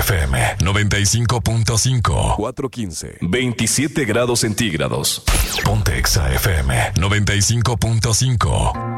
FM 95.5. 4:15. 27 grados centígrados. Ponte Exa FM 95.5.